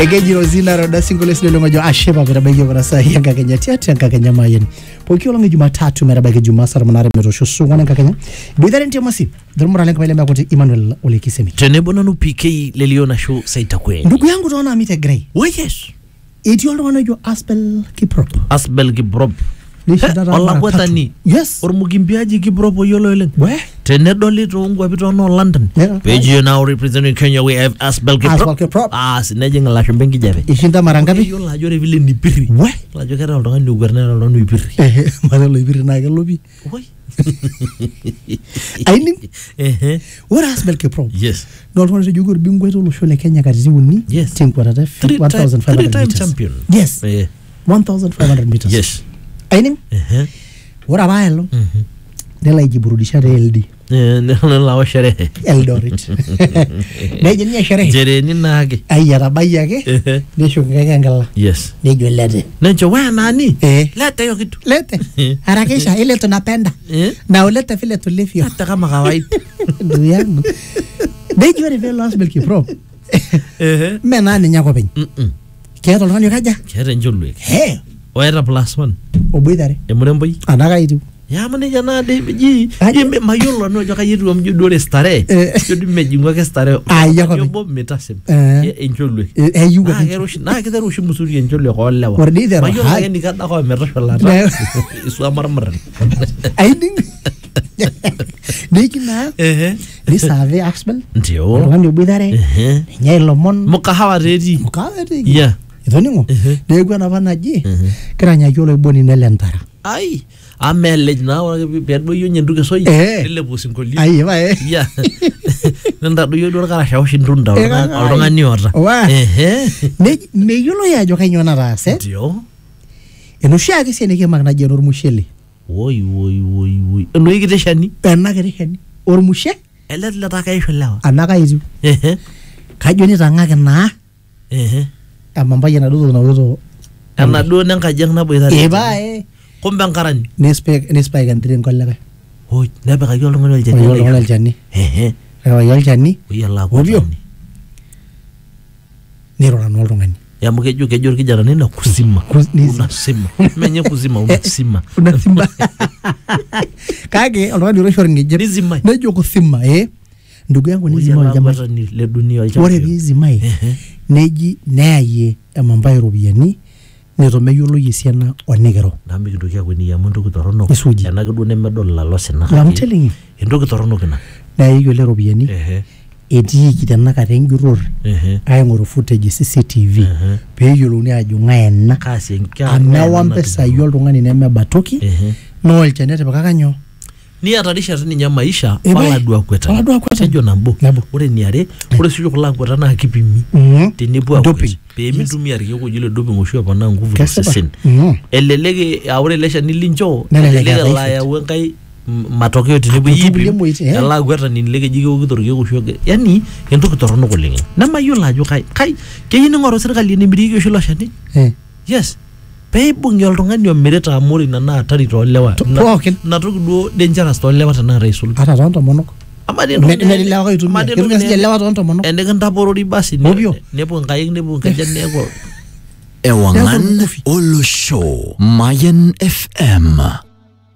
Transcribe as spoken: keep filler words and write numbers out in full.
Egeji rozina roda singles lelo ngojo asheba merabege barasa yanga Kenya tiati yanga Kenya mayeni. Pokio longe Jumatatu merabege Jumaa sara manare merosho sungwana Kenya. Bidare ntia masi. Dharmura lenga pale mbakote Emmanuel Olekisemi. Tenebo na P K leliona show saita kwenye. Ndugu yangu tunaona Amite Gray. Oh yes. Eti yondo wanajo Aspel Kiprop. Aspel Kiprop. Ola kwata ni. Yes. Ormugimbiaji Kiprop yolo ele. We. Tenedoli tuungu wapito no London. Yeah. Page now representing Kenya we have Aspel Kiprop. Aspel Kiprop. Ah, sineje ngala shumbengi jabe. Ishinda marangapi? Yola ajore vile ni piri. We. La jokera olonga ni ugernera olonga ni piri. Eh, madalo ibiri na gelobi. Oi. Aini. Eh. What Aspel Kiprop? Yes. No one to jugur bingwe to shole Kenya kati uni. Yes. Think what that one thousand five hundred meters. Champion. Yes. Eh. one thousand five hundred meters. Yes. Aini. Eh. Ora baelo. Mhm. Nela ijiburudisha L D. Eh, nela wa sherehe. Eldoret. Neje ni sherehe. Jere ni nage. Ayara bayake. Nesho ngeke ngala. Yes. Nejo lete. Nejo wewe nani? Eh. Lete hiyo kitu. Lete. Harakisha ile tunapenda. Eh? Na ulete vile tulivyo. Hata kama kawaida. Ndugu yangu. Nejo ni vile Aspel Kiprop. Eh. Mena ni nyako penye. Mhm. Kiato lwanyo kaja. Kere njulwe. He. Oera plus one. Obuidare. Emuremboi. Anaka itu. Ya mane jana de ji. Jimbe mayolo no joka yiru amjudore stare. Jodi mejingwa ke stare. Aya ko. Yobo metasim. Eh. Enjulwe. Eh yuga. Ah kero shi na kete rushi musuri enjulwe ko lewa. Wardi dero. Mayolo ke ni kada ko merasho la. Isu amarmar. Aiding. Nikina. Eh. Ni save Aspel. Ndio. Ngani obuidare. Eh. Nyai lomon. Mukahawa ready. Mukahawa ready. Yeah. Itoningo. Negwa na bana ji. Kiranya yolo boni nelentara. Ai. Amele na ora pedbo yo nyenduke soyi. Ele busingoli. Ai ba eh. Yeah. Nanda do yo do kara shawo shindunda olonga ni ora. Eh. Ne me yolo ya jo kanyona rase. Ndio. Eno shake sene ke magna je nor musheli. Woi woi woi woi. Eno yigite shani. Ena ke shani. Or mushe? Ele la ta kai sholawa. Anaka izu. Eh. Kajo ni tanga ke na. Eh. Amamba yana do na wozo. Ana do nan ka jang na boy ta. E ba eh. Kombe nkarani. Nespe nespe kan tren kolla ka. Hoi, nabe ka yolo ngol jani. Yolo ngol jani. Eh eh. Ka yolo jani. Yalla ko. Obio. Nero na nolo ngani. Ya mkejo kejo kijana nina kusima. Unasima. Menye kuzima unasima. Unasima. Kage olwa ndiro shori ngeje. Nizima. Nejo kusima eh. Ndugu yangu nizima jamaa. Ni le dunia ya. Wore bizima eh. Neji naye amambai robiani. Nitome yolo yesiana onegero. Nambi kidoki ya kweni ya mundu kitorono. Isuji. Ya nagidu nemedo la losi na. I'm telling you. Endo kitorono kina. Na hiyo le robiani. Ehe. Edi kitana ka rengurur. Ehe. Ay ngoro footage C C T V. Ehe. Pe yolo ni aju ngaena. Kasi nkia. Ana wampesa yolo ngani neme batoki. Ehe. No elchanete bakakanyo. Ni atarisha tini nya maisha Eba, wala dua kweta. wala dua kweta. Sejo nambo. Nabo. Ure niare, ure suyo kula kweta na hakipimi. Mhm. Tenebu wa Doping. Pe mi tumi arike ko jile doping ushuwa pa na nguvu Kesa ba. kusisin. Mhm. Elelege ya ure lesha nilincho. Nelelege Elelege ya la ya wenkai matokeo tenebu yipi. Ya la kweta nilege jige ukitorike kushuwa. Yani, yendo kitorono kulingi. Nama yu la jo kai. Kai, kaya yini ngoro serikali ni mbiriki ushuwa shani? Eh. Yes. Peibu ngioltongani omirita amuri na na atari tolewa. Pookin. Na toki duo dangerous tolewa tana raisul. Ata tonto monoko. Amade Me me lewa ka itumia. Kitu kasi lewa tonto monoko. Ende kan taporori basi ne. Obio. Nepo ngai nepo kajan neko. Ewangan Olo Show Mayan F M.